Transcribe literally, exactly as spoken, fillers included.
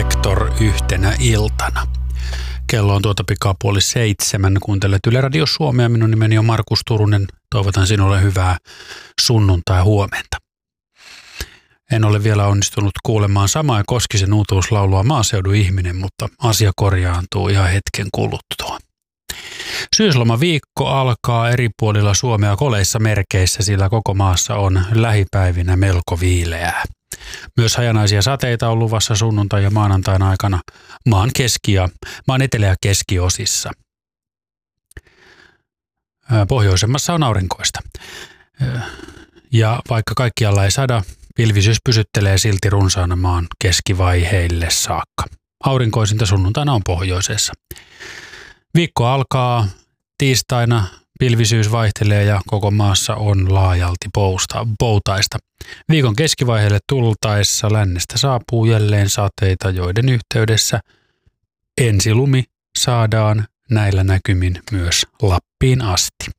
Reflektor yhtenä iltana. Kello on tuota pikaa puoli seitsemän. Kuuntelet Yle Radio Suomea. Minun nimeni on Markus Turunen. Toivotan sinulle hyvää sunnuntai huomenta. En ole vielä onnistunut kuulemaan Samaa Koskisen uutuuslaulua Maaseudun ihminen, mutta asia korjaantuu ihan hetken kuluttua. Syyslomaviikko alkaa eri puolilla Suomea koleissa merkeissä, sillä koko maassa on lähipäivinä melko viileää. Myös hajanaisia sateita on luvassa sunnuntai- ja maanantain aikana maan keski- ja maan etelä- ja keskiosissa. Pohjoisemmassa on aurinkoista. Ja vaikka kaikkialla ei sada, pilvisyys pysyttelee silti runsaana maan keskivaiheille saakka. Aurinkoisinta sunnuntaina on pohjoisessa. Viikko alkaa tiistaina, pilvisyys vaihtelee ja koko maassa on laajalti pousta, poutaista. Viikon keskivaiheelle tultaessa lännestä saapuu jälleen sateita, joiden yhteydessä ensilumi saadaan näillä näkymin myös Lappiin asti.